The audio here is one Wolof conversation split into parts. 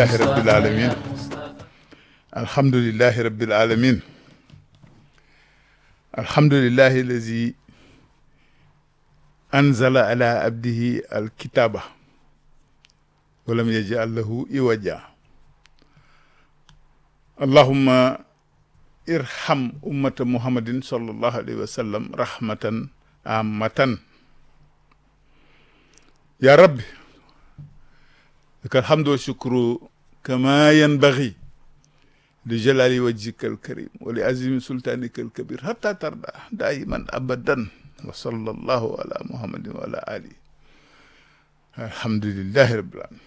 alhamdulillahi rabbil alamin alhamdulillahi rabbil alamin alhamdulillahi allazi anzala ala abdihi alkitaba walam yaj'al lahu iwaja allahumma irham ummata muhammadin sallallahu alayhi wa sallam rahmatan ammatan ya rabbi laka alhamdu wa shukru kama yanbaghi li jalali wajhika alkarim wa li azimi sultanika alkabir hatta tarda daiman abadan wa sallallahu ala muhammadin wa ala alihi alhamdulillahi rabbil alamin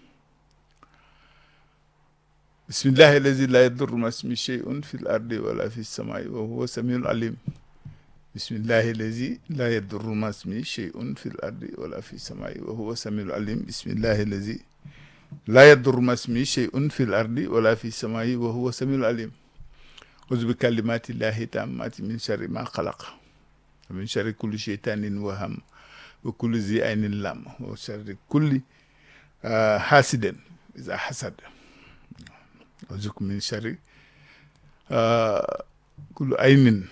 bismillahi allazi la yadurru ma ismihi shay'un fil ardi wala fis samai wa huwa samiul alim bismillahi allazi la yadurru ma ismihi shay'un fil ardi wala fis samai wa huwa samiul alim bismillahi allazi la yadurru ma ismihi shay'un fil ardi wala fis samai wa huwa samiul alim uzu bi kalimati llahi tammati min sharri ma khalaqa wa min sharri kulli shaytanin waham wa kulli zi aynin lam wa sharri kulli hasidin iza hasad وزك من شر كل عين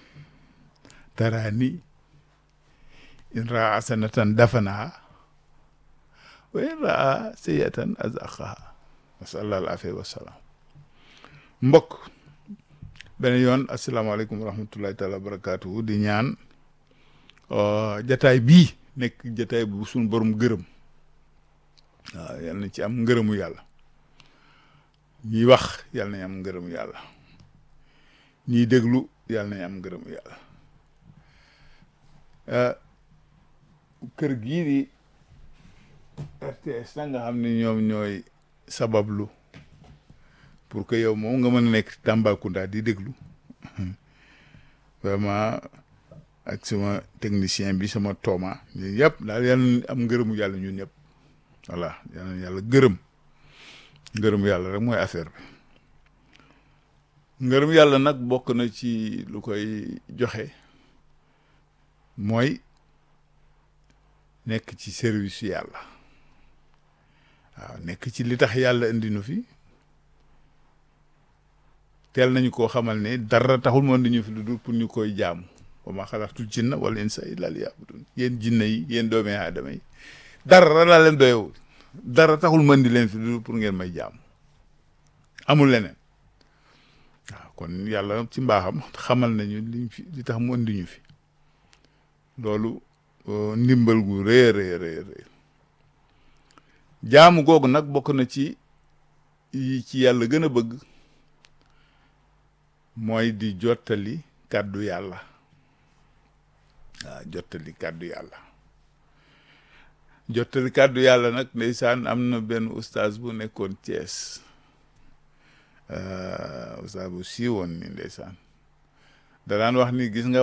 تراني إن رأى حسنة دفنها وإن رأى سيئة أزاقها نسأل الله العافية والسلام mbokk beneen yoon asalaamaaleykum wa rahmatullahi taala wa barakaatuhu di ñaan jataay bii nekk jataay bu suñu borom gërëm waaw yal na ci am ngërëmu yàlla ñiy wax yàlla nañ am ngërëmu yàlla ñiy déglu yàlla nañ am ngërëmu yàlla kër gii di RTS na nga xam ne ñoom ñooy sabablu pour que yow moom nga mën a nekk Tambacounda di déglu vraiment ak sama technicien bi sama tooma ñun yëpp daal yàlla nañ am ngërëmu yàlla ñun ñëpp voilà yàlla na yàlla gërëm ngërëm yàlla rek mooy affaire bi ngërëm yàlla nag bokk na ci lu koy joxe mooy nekk ci service yàlla waaw nekk ci li tax yàlla indi nu fi teel nañu koo xamal ne dara taxul moo indi ñu fi lu dul pour ñu koy jaamu wa maa xalaqtul jinna wal insa illa liya'budun yéen jinne yi yéen doomi aadama yi dara laa leen doyewul dara taxul mën di leen fi lu pour ngeen may jaam amul leneen waaw kon yàlla ci mbaaxam xamal nañu li tax mu indi ñu fi loolu ndimbal gu rëy rëy jaamu googu nag bokk na ci ci yàlla gën a bëgg mooy di jottali kàddu yàlla waaw jottali kàddu yàlla jottali kàddu yàlla nag ndeysaan am na benn oustaz bu nekkoon Thiès oustaz bu siiwoon ni ndeysaan da daan wax ni gis nga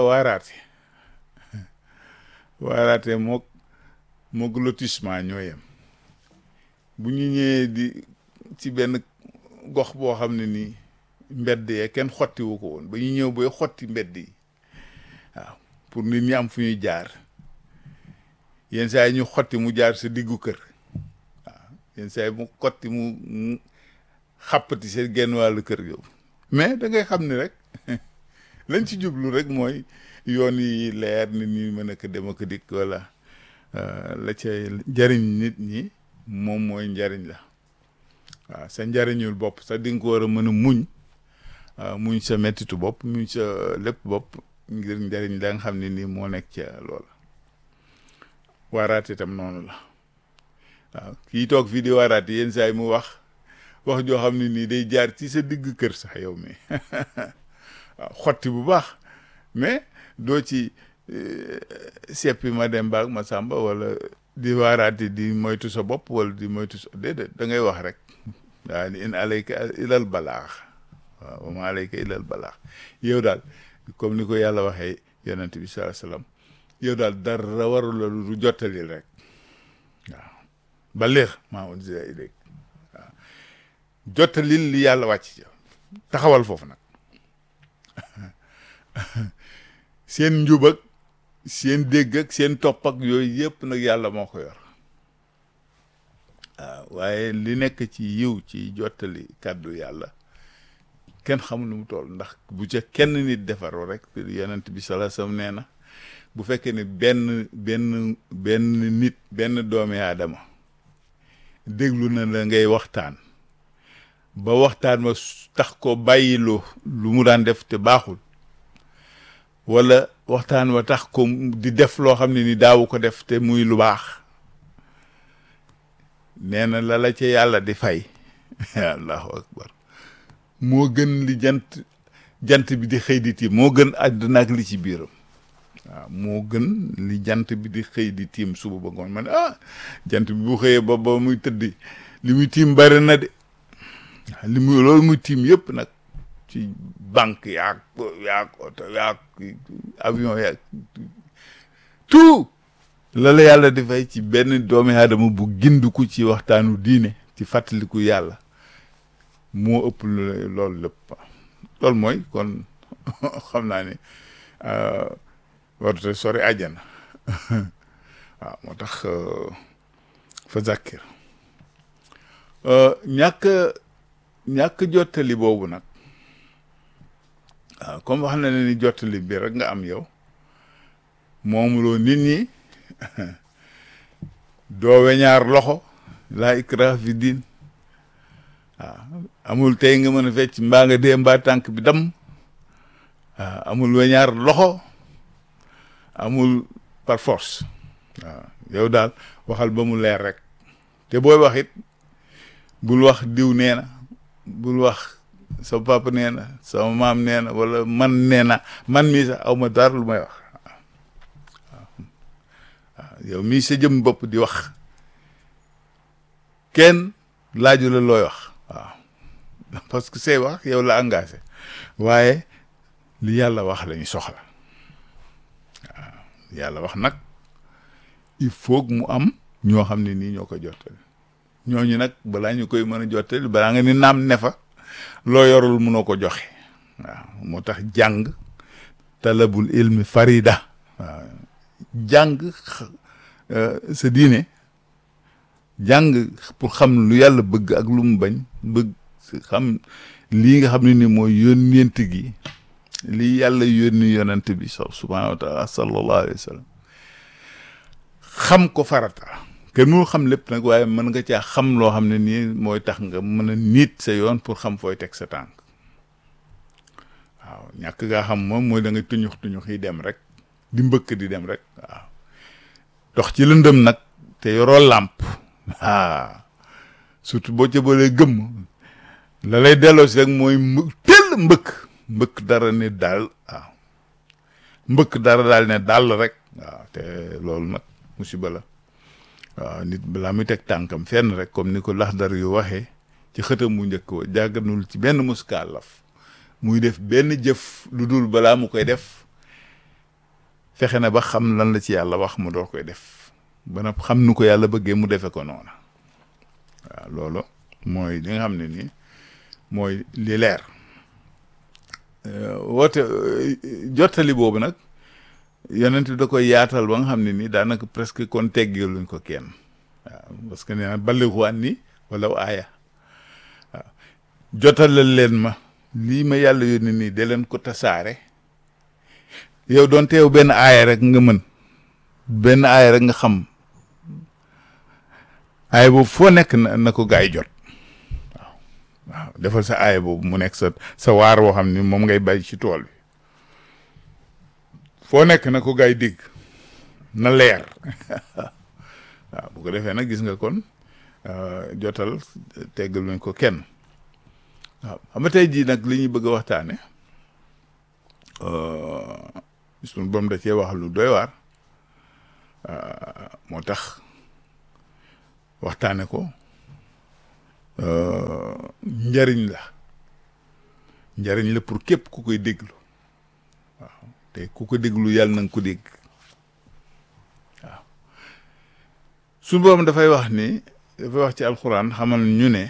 waaraate mook lotissement ñoo yem bu ñu ñëwee di ci benn gox boo xam ne nii mbedd yee kenn xottiwu ko woon ba ñu ñëw bay xotti mbedd yi waaw pour nit ñi am fu ñuy jaar yenn saa yi ñu xotti mu jaar sa diggu kër waaw yenn saa yi mu xotti mu xàppati sa genn wàllu kër yow mais da ngay xam ni rek lañ ci jublu rek mooy yoon yi leer nit ñi mën a ko dem ak dikk wala la ca njariñ nit ñi moom mooy njariñ la waaw sa njariñul bopp sax di nga ko war a mën a muñ sa mettitu bopp muñ sa lépp bopp ngir njariñ la nga xam ne nii moo nekk ca loola waaraate itam noonu la waaw kii toog fii di waaraate yenn saa yi mu wax joo xam ne nii day jaar ci sa digg kër sax yow mi waaw xotti bu baax mais doo ci seppi ma dem baag ma sàmba wala di waaraate di moytu sa bopp wala di moytu sa déedéet da ngay wax rek waaw ni in alayka ilal balaax waaw wa ma alayka ilal balaax yow daal comme ni ko yàlla waxee yonent bi sallallahu alayhi wasallam yow daal dara warul la lu jottali rek waaw balligh maa unzila ilayk waaw jottalil li yàlla wàcc ci taxawal foofu nag seen njub ak seen dégg ak seen topp ak yooyu yëpp nag yàlla moo ko yor waaw waaye li nekk ci yiw ci jottali kàddu yàlla kenn xamul nu mu toll ndax bu ca kenn nit defaroo rek yonent bi sallallahu alayhi wasallam nee na bu fekkee ne benn nit benn doomi aadama déglu na la ngay waxtaan ba waxtaan ma tax ko bàyyiloo lu mu daan def te baaxul wala waxtaan wa tax ko di def loo xam ne ni daawu ko def te muy lu baax nee na la ca yàlla di fay allahu akbar moo gën li jant bi di xëy di tiim moo gën àdduna ak li ci biiram waaw moo gën li jant bi di xëy di tiim suba ba ngoon man jant bi bu xëyee ba muy tëdd li muy tiim bari na de loolu muy tiim yëpp nag ci banque yaag oto yaag avion yaag tout la yàlla di fay ci benn doomi aadama bu gindiku ci waxtaanu diine ci fàttaliku yàlla moo ëpp loolu lépp loolu mooy kon xam naa ne warute sori àjjana waaw moo tax fa zakkir ñàkk jottali boobu nag waaw comme wax na ne ni jottali bi rek nga am yow moomuloo nit ñi doo weñaar loxo laa ikraha fi diin waaw amul tey nga mën a fecc mbaa nga dee mbaa tànk bi dam waaw amul weñaar loxo amul par force waaw yow daal waxal ba mu leer rek te booy wax it bul wax diw nee na bul wax sa papa nee na sama maam nee na wala man nee na man mii sax aw ma dara lu may wax waaw yow mii sa jëm bopp di wax kenn laaju la looy wax waaw parce que say wax yow la engagé waaye li yàlla wax lañu soxla waaw yàlla wax nag il faut mu am ñoo xam ne nii ñoo ko jottali ñooñu nag balaa ñu koy mën a jottali balaa nga ni naam ne fa loo yorul mënoo ko joxe waaw moo tax jàng talabul ilmi farida waaw jàng sa diine jàng pour xam lu yàlla bëgg ak lu mu bañ bëgg xam lii nga xam ne ni mooy yónnent gi lii yàlla yónni yonent bi subhanahu wa taala sallallahu alayhi wa sallam xam ko farata kenn mënul xam lépp nag waaye mën nga caa xam loo xam ne nii mooy tax nga mën a niit sa yoon pour xam fooy teg sa tànk waaw ñàkk ngaa xam moom mooy da nga tuñux yi dem rek di mbëkk di dem rek waaw dox ci lëndëm nag te yoroo làmp surtout boo ca boolee gëmm la lay delloo si rek mooy mbëkk dara ne daal waaw mbëkk dara daal ne daal rek waaw te loolu nag musiba la waaw nit balaa muy teg tànkam fenn rek comme ni ko Laxdar yu waxee ci xëtam mu njëkk wa jàgganul ci benn muskaalaf muy def benn jëf lu dul balaa mu koy def fexe na ba xam lan la ci yàlla wax mu door koy def ba na xam nu ko yàlla bëggee mu defe ko noona waaw loolu mooy li nga xam ne nii mooy li leer woote jottali boobu nag yonent bi da koy yaatal ba nga xam ne nii daanaka presque kon teggeeluñ ko kenn waaw parce que nee na ballighu anni walaw aaya waaw jotalal leen ma lii ma yàlla yónni nii de leen ko tasaare yow doon teew benn aaya rek nga mën benn aaya rek nga xam aaya boobu foo nekk na ko gaay jot waaw defal sa aaya boobu mu nekk sa waar woo xam ni moom ngay bàyyi ci tool bi foo nekk na ko gaay dégg na leer waaw bu ko defee nag gis nga kon jotal teggal nañ ko kenn waaw xam nga tey jii nag li ñuy bëgg a waxtaane suñu borom da cee wax lu doy waar moo tax waxtaane ko njariñ la pour képp ku koy déglu waaw te ku ko déglu yàlla na nga ko dégg waaw suñu borom dafay wax ci alxuraan xamal ñu ne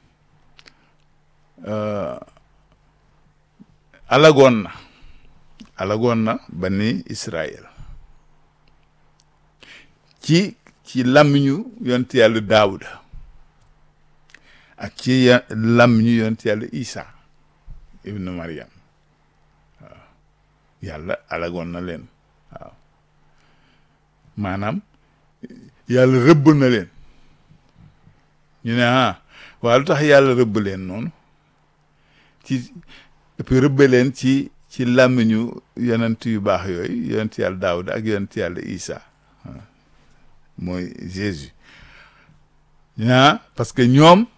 alagoon na bani Israël ci làmmiñu yonent yàlla Daawuda ak ci lam ñu yonent yàlla Isa ibnu Maryam waaw yàlla alagoon na leen waaw maanaam yàlla rëbb na leen ñu ne waaw lu tax yàlla rëbb leen noonu ci puis rëbbe leen ci làmmiñu yonent yu baax yooyu yonent yàlla Daawuda ak yonent yàlla Isa mooy Jésus parce que ñoom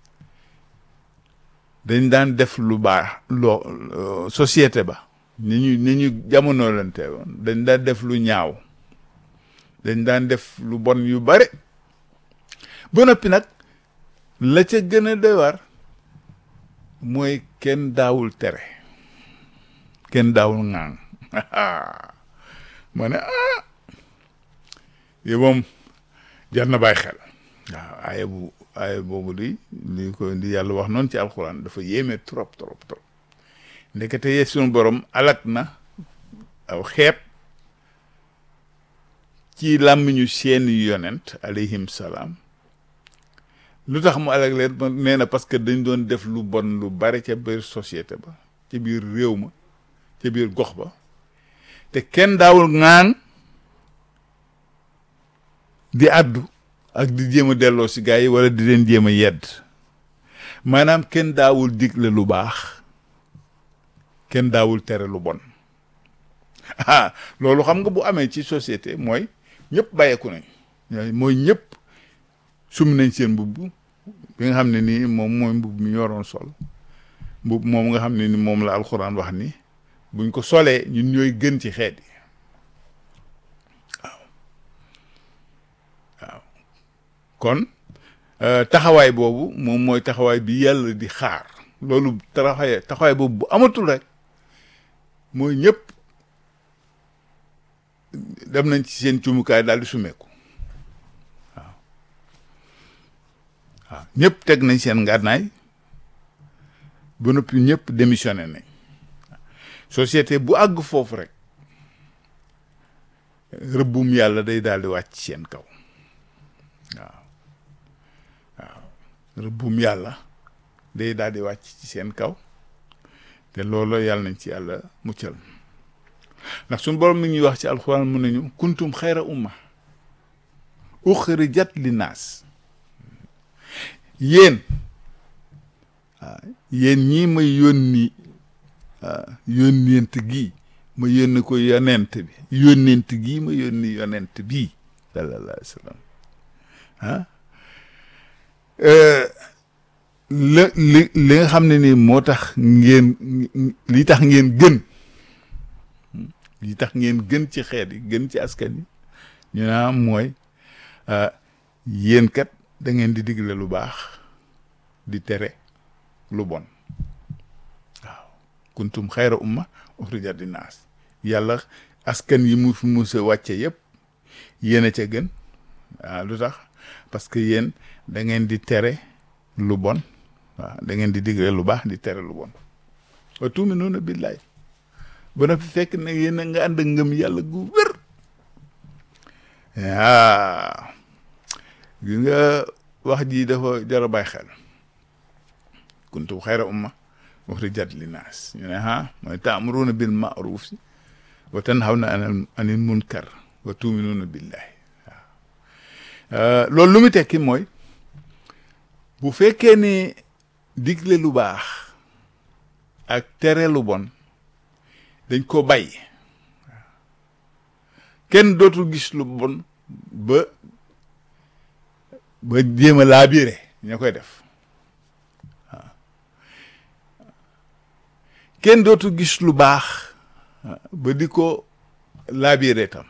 dañ daan def lu baax société ba ni ñu jamono lante woon dañ daan def lu ñaaw dañ daan def lu bon yu bare ba noppi nag la ca gën a doy war mooy kenn daawul tere kenn daawul ŋaan ma ne yow moom jar na bàyyi xel waaw aaya boobu di yàlla wax noonu ci alxuraan dafa yéeme trop ndekete yee sunu borom alak na aw xeet ci làmmiñu seeni yonent alayhim salaam lu tax mu alak leen nee na parce que dañ doon def lu bon lu bari ca biir société ba ca biir réew ma ca biir gox ba te kenn daawul ŋaan di addu ak di jéem a delloo si gars yi wala di leen jéem a yedd maanaam kenn daawul digle lu baax kenn daawul tere lu bon loolu xam nga bu amee ci société mooy ñëpp bàyyeeku nañ mooy ñëpp sum nañ seen mbubb bi nga xam ne nii moom mooy mbubb mi yoroon sol mbubb moom nga xam ne ni moom la alxuraan wax ni buñ ko solee ñun ñooy gën ci xeet yi waaw kon taxawaay boobu moom mooy taxawaay bi yàlla di xaar loolu taxawaay boobu bu amatul rek mooy ñëpp dem nañ ci seen cumukaay daal di sumeeku waaw ñëpp teg nañ seen ngànnaay ba noppi ñëpp démissionné nañ société bu àgg foofu rek rëbbum yàlla day daal di wàcc seen kaw waaw rëbbum yàlla day daal di wàcc ci seen kaw te loolu yàlla nañ ci yàlla muccal ndax suñu borom mi ñuy wax ci alxuraan mun nañu kuntum xayra umma uxrijat linnaas yéen ñii may yónni yónneent gi ma yónni ko yonent bi yónneent gii ma yónni yonent bii sallallahu alayhi wa sallam li nga xam ne nii moo tax ngeen li tax ngeen gën li tax ngeen gën ci xeet yi gën ci askan yi ñu naa mooy yéen kat da ngeen di digle lu baax di tere lu bon waaw kuntum xayra umma uxrijat linnaas yàlla askan yi mu fi musa wàcce yëpp yéen a ca gën waaw lu tax parce que yéen da ngeen di tere lu bon waaw da ngeen di digle lu baax di tere lu bon wa tuuminuuna billaahi ba na fi fekk ne yéen a nga ànd ak ngëm yàlla gu wér waaw gi nga wax ji dafa jar a bàyyi xel kuntum xayra umma uxrijat linnaas ñu ne mooy taamuruuna bil ma'ruuf wa tanhawna anil munkar wa tuuminuuna billaahi waaw loolu lu mu tekki mooy bu fekkee ne digle lu baax ak tere lu bon dañ ko bàyyi kenn dootul gis lu bon ba jéem a laabire ña koy def waaw kenn dootul gis lu baax ba di ko laabire tam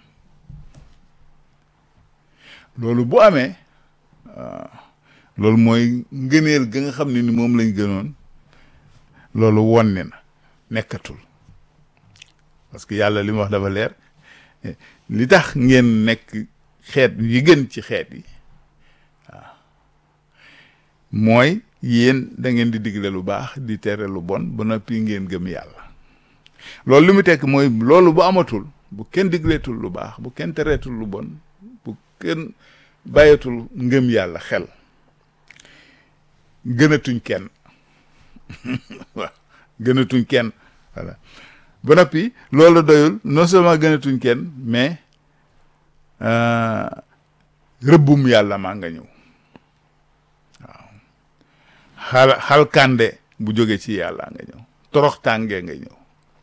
loolu bu amee loolu mooy ngëneel ga nga xam ne ni moom lañ gënoon loolu wonni na nekkatul parce que yàlla li mu wax dafa leer li tax ngeen nekk xeet yi gën ci xeet yi waaw mooy yéen da ngeen di digle lu baax di tere lu bon ba noppi ngeen gëm yàlla loolu li mu tekk mooy loolu bu amatul bu kenn digleetul lu baax bu kenn tereetul lu bon bu kenn bàyyatul ngëm yàlla xel gënatuñ kenn waaw gënatuñ kenn voilà ba noppi loolu doyul non seulement gënatuñ kenn mais rëbbum yàlla maa nga ñëw waaw xalkande bu jóge ci yàlla nga ñëw torox tàngee nga ñëw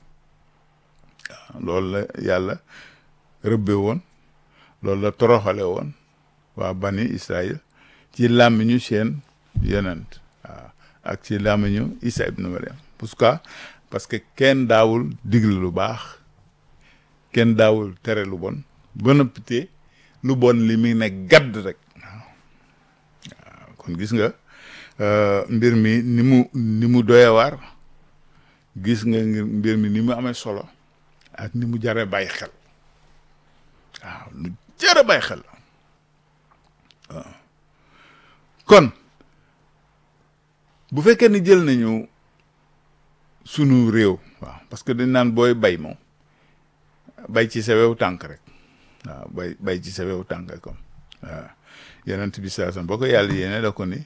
waaw loolu la yàlla rëbbe woon loolu la toroxale woon waa bani Israël ci làmmiñu seen yonent waaw ak ci làmmiñu Isa ibnu Maryam pourquoi parce que kenn daawul digle lu baax kenn daawul tere lu bon ba noppi lu bon li mi ne gadd rek waaw kon gis nga mbir mi ni mu doyewaar gis nga mbir mi ni mu amee solo ak ni mu jare bàyyi xel waaw lu jare bàyyi xel waaw kon bu fekkee ni jël nañu sunu réew waaw parce que dañ naan booy bay moom bay ci sa wew tànk rek waaw bay ci sa wew tànk comme waaw yonent bi saa boo ko yàlla yéene da ko ni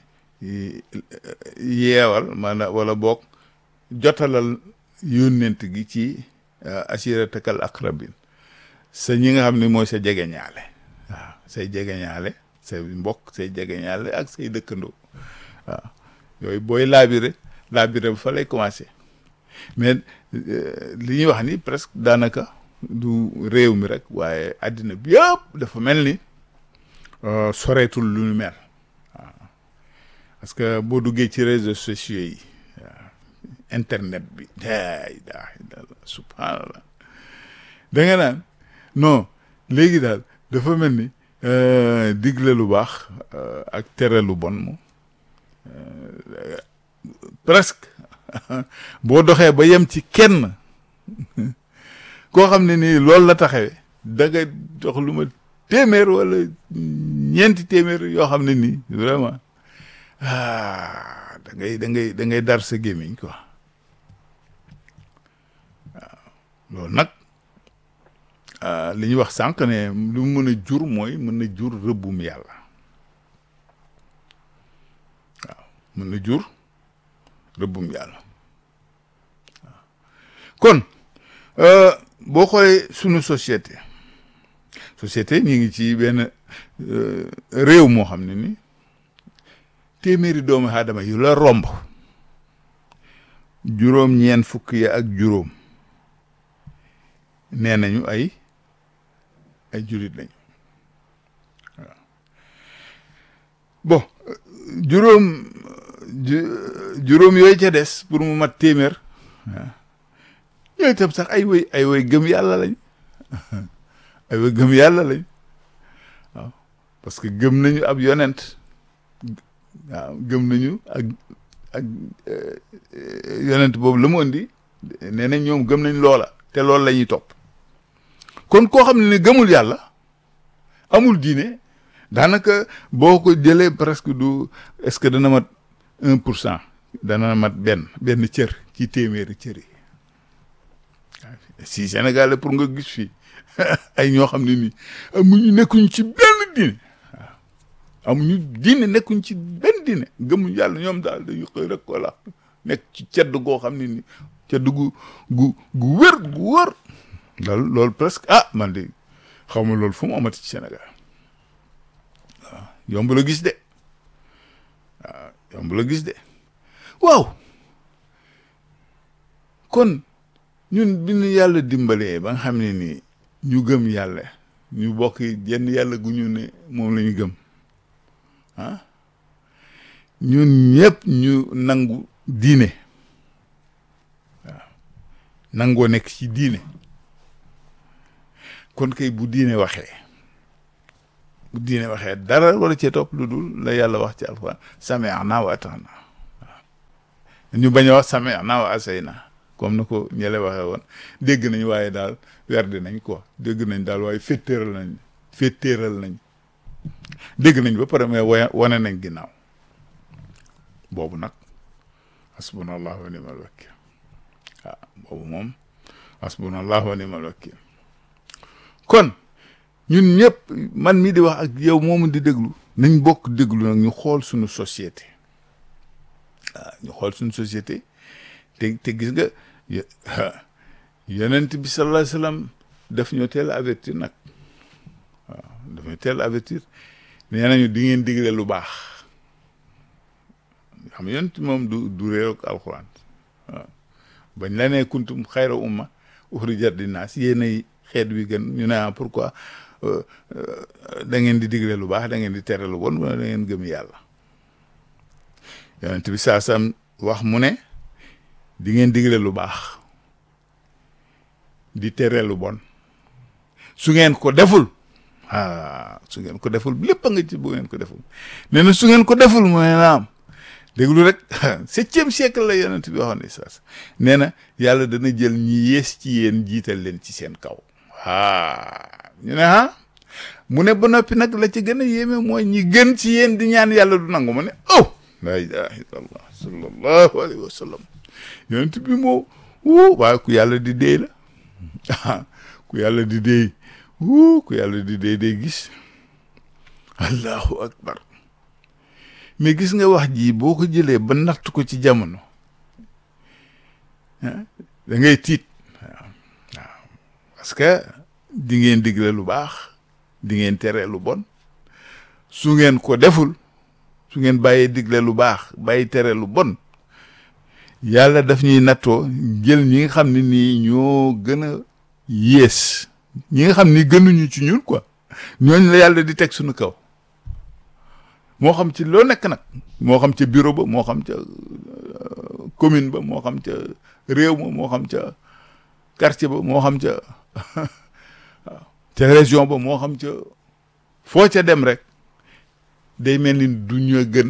yeewal maanaam wala boog jotalal yónnent gi ci asiratakal aqrabin sa ñi nga xam ne mooy sa jegeñaale waaw say jegeñaale say mbokk say jegeñaale ak say dëkkandoo waaw yooyu booy laabire bu fa lay commencé mais li ñuy wax ni presque daanaka du réew mi rek waaye àddina bi yëpp dafa mel ni soreetul lu ñu mel waaw parce que boo duggee ci réseaux sociaux yi waaw internet bi subhanallah da nga naan non léegi daal dafa mel ni digle lu baax ak tere lu bon moom presque boo doxee ba yem ci kenn koo xam ne nii loolu la taxawee da nga dox lu ma téeméer wala ñeenti téeméer yoo xam ne nii vraiment da ngay dar sa gémmiñ quoi waaw loolu nag li ñuy wax sànq ne lu mu mën a jur mooy mën na jur rëbbum yàlla waaw mën na jur rëbbum yàlla waaw kon boo xoolee sunu société ñi ngi ci benn réew moo xam ne ni téeméeri doomu aadama yu la romb juróom-ñeent fukk ya ak juróom nee nañu ay jullit lañu waaw bon juróom yooyu ca des pour mu mat téeméer waaw ñooy tam sax ay way gëm yàlla lañ ay way gëm yàlla lañ waaw parce que gëm nañu ab yonent waaw gëm nañu ak yonent boobu la mu andi nee nañ ñoom gëm nañ loola te loolu la ñuy topp kon koo xam ne ni gëmul yàlla amul diine daanaka boo ko jëlee presque du est-ce que dana mat 1% dana mat benn cër ci téeméeri cër yi si Sénégal pour nga gis fii ay ñoo xam ne nii nekkuñ ci benn diine waaw amuñu diine nekkuñ ci benn diine gëmuñ yàlla ñoom daal dañu xëy rek wala nekk ci cedd goo xam ne ni cedd gu wër loolu presque man de xaw ma loolu fu mu amati ci Sénégal waaw yomb la gis de waaw kon ñun bi ñu yàlla dimbalee ba nga xam ne ni ñu gëm yàlla ñu bokk jenn yàlla gu ñu ne moom la ñu gëm ñun ñëpp ñu nangu diine waaw nangoo nekk ci diine kon kay bu diine waxee dara wala cee topp lu dul la yàlla wax ci alxuraan sami'na wa ata'na waaw ñu bañ a wax sami'na wa asayna comme na ko ñele waxee woon dégg nañ waaye daal werdi nañ quoi dégg nañ daal waaye féetéeral nañ dégg nañ ba pare mais wane nañ ginnaaw boobu nag hasbunallahu wa ni'mal wakil waaw boobu moom hasbunallahu wa ni'mal wakil kon ñun ñëpp man mi di wax ak yow moomu di déglu nañ bokk déglu nag ñu xool suñu société ñu xool suñu société te gis nga yonent bi sallallahu alayhi wasallam daf ñoo teel a avertir nag waaw daf ñoo teel a avertir nee nañu di ngeen digle lu baax xam yonent moom du réew ak alxuraan waaw bañ la nee kuntum xayra umma uxrijat linnaas yéenay xeet wi gën ñu ne pourquoi da ngeen di digle lu baax da ngeen di tere lu bon wala da ngeen gëm yàlla yonent bi saa sam wax mu ne di ngeen digle lu baax di tere lu bon su ngeen ko deful su ngeen ko deful lépp a nga ci bu ngeen ko deful nee na su ngeen ko deful mu ne naam déglu rek 7e siècle la yonent bi waxoon ne saas nee na yàlla dana jël ñi yées ci yéen jiital leen ci seen kaw ñu ne mu ne ba noppi nag la ci gën a yéeme mooy ñi gën ci yéen di ñaan yàlla du nangu mu ne la ilaha illallah sallallahu alayhi wa sallam yonent bi moo waaye ku yàlla di déy la ku yàlla di déy ku yàlla di déy day gis allahu akbar mais gis nga wax ji boo ko jëlee ba natt ko ci jamono da ngay tiit waaw parce que di ngeen digle lu baax di ngeen tere lu bon su ngeen ko deful su ngeen bàyyee digle lu baax bàyyi tere lu bon yàlla daf ñuy nattoo jël ñi nga xam ne nii ñoo gën a yées ñi nga xam ni gënuñu ci ñun quoi ñooñu la yàlla di teg suñu kaw moo xam ci loo nekk nag moo xam ca bureau ba moo xam ca commune ba moo xam ca réew ma moo xam ca quartier ba moo xam ca ca région ba moo xam ca foo ca dem rek day mel ni du ñu gën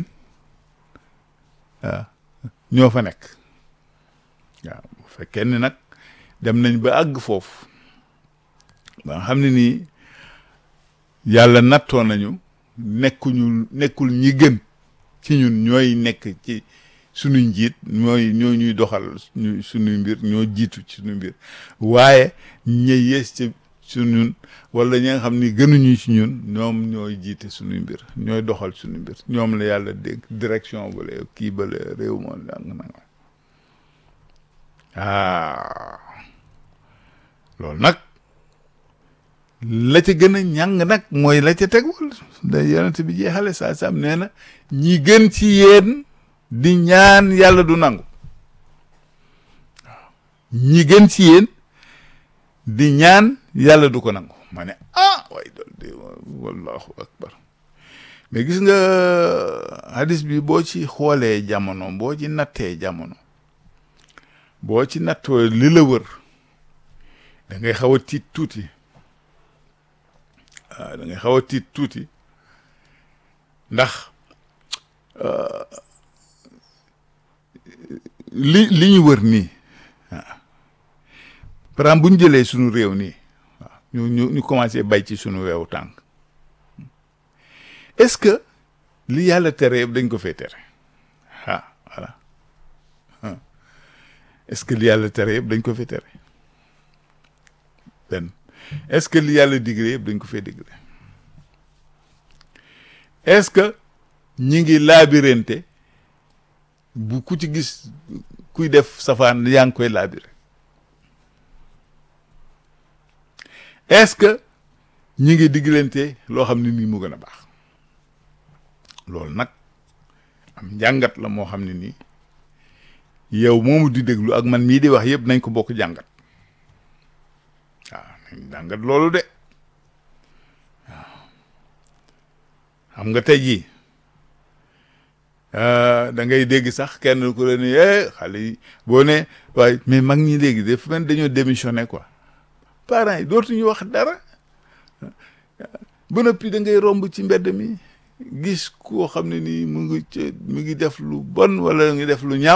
ñoo fa nekk waaw bu fekkee ne nag dem nañ ba àgg foofu ba nga xam ne nii yàlla nattoo nañu nekkul ñi gën ci ñun ñooy nekk ci suñu njiit ñoo ñuy doxal suñu mbir ñoo jiitu ci suñu mbir waaye ñi yées ci ñun wala ñi nga xam ni gënuñu ci ñun ñoom ñooy jiite suñu mbir ñooy doxal suñu mbir ñoom la yàlla dégg direction bale kii bale réew moo nang loolu nag la ca gën a ñàng nag mooy la ca tegwul da yonent bi jeexale saa sam nee na ñi gën ci yéen di ñaan yàlla du nangu waaw ñi gën ci yéen di ñaan yàlla du ko nangu ma ne waaye dool de wallahu akbar mais gis nga hadis bi boo ci xoolee jamono boo ci nattee jamono boo ci nattoo li la wër da ngay xaw a tiit tuuti da ngay xaw a tiit tuuti ndax li ñu wër nii par exemple bu ñu jëlee suñu réew nii waaw ñu commencé bay ci suñu weewu tànk est-ce que li yàlla tere yëpp dañ ko fee tere voilà est-ce que li yàlla tere yëpp dañ ko fee tere benn est-ce que li yàlla digle yëpp dañ ko fee digle est-ce que ñi ngi laabirante bu ku ci gis kuy def safaan yaa ngi koy laabire est-ce que ñi ngi diglante loo xam ne nii mu gën a baax loolu nag am njàngat la moo xam ne nii yow moomu di déglu ak man mii di wax yëpp nañ ko bokk jàngat waaw nañ jàngat loolu de waaw xam nga tey jii da ngay dégg sax kenn ku la ne xale yi boo ne waaye mais mag ñi léegi daf mel dañoo démissionné quoi parents yi dootuñu wax dara ba noppi da ngay romb ci mbedd mi gis koo xam ne nii mu ngi def lu bon wala ngi def lu ñaaw